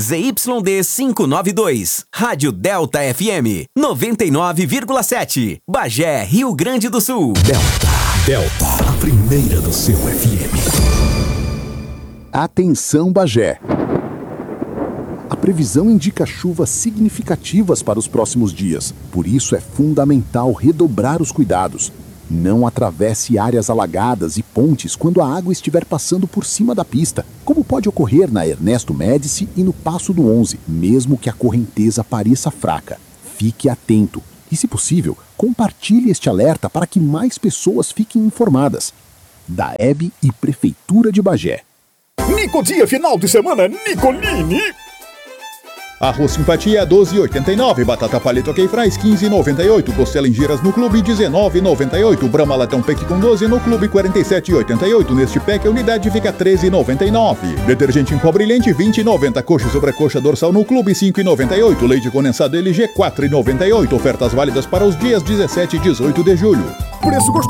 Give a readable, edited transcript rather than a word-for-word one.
ZYD 592, Rádio Delta FM 99,7, Bagé, Rio Grande do Sul. Delta, a primeira do seu FM. Atenção, Bagé. A previsão indica chuvas significativas para os próximos dias. Por isso é fundamental redobrar os cuidados. Não atravesse áreas alagadas e pontes quando a água estiver passando por cima da pista, como pode ocorrer na Ernesto Médici e no Passo do 11, mesmo que a correnteza pareça fraca. Fique atento e, se possível, compartilhe este alerta para que mais pessoas fiquem informadas. DAEB e Prefeitura de Bagé. Nicodia final de semana Nicolini. Arroz Simpatia 12,89, batata paleta ok fries 15,98, costela em giras no clube 19,98, Brahma latão pack com 12 no clube 47,88, neste pack a unidade fica 13,99, detergente em pó brilhante 20,90, coxa sobre coxa dorsal no clube 5,98, leite condensado LG 4,98, ofertas válidas para os dias 17 e 18 de julho. Preço gostoso